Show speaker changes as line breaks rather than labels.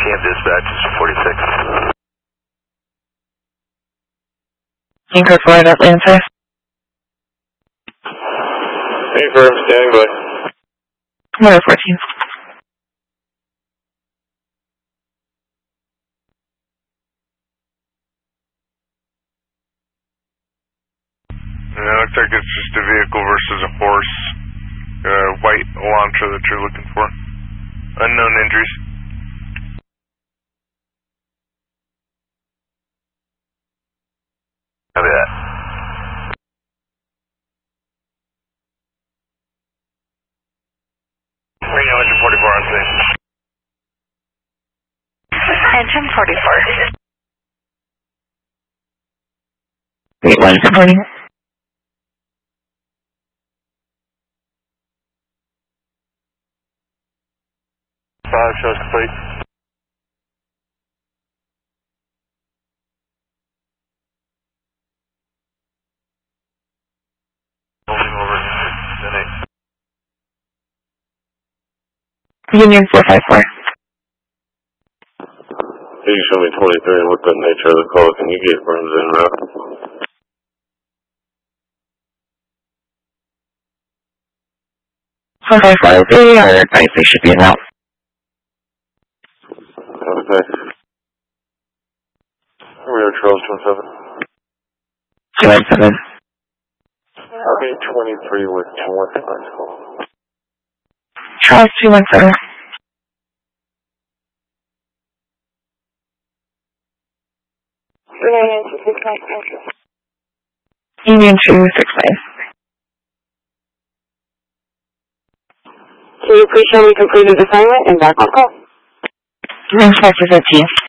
Camp Dispatch is 46.
Anchor Flight Atlanta.
Hey, firm, standing by.
114.
Yeah, looks like it's just a vehicle versus a horse. White Elantra that you're looking for. Unknown injuries.
Copy that. Bring out engine 44 on scene.
Engine 44. Wait, what is reporting?
Shows complete.
Holding over.
Union 454.
Can you show me 23 and what the nature of the call? Can you get firms in route?
454, they are advised they should be in route.
Okay. Rear Charles
217.
27. Okay, 23 with 215.
Charles 217. Union 269.
Can you please show me completed assignment and back on call?
Inspector 15.